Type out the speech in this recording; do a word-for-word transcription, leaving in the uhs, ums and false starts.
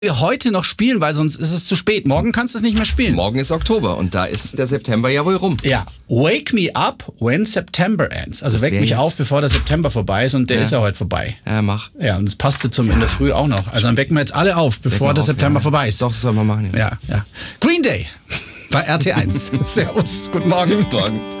wir heute noch spielen, weil sonst ist es zu spät. Morgen kannst du es nicht mehr spielen. Morgen ist Oktober und da ist der September ja wohl rum. Ja, Wake Me Up When September Ends. Also Das weck wär mich jetzt- auf, bevor der September vorbei ist und der Ja. ist ja heute vorbei. Ja, mach. Ja, und es passte zum in der Früh auch noch. Also dann wecken wir jetzt alle auf, bevor Wecken der auf, September ja. vorbei ist. Doch, das sollen wir machen jetzt. Ja, ja. Green Day bei R T eins. Servus, guten Morgen. Morgen.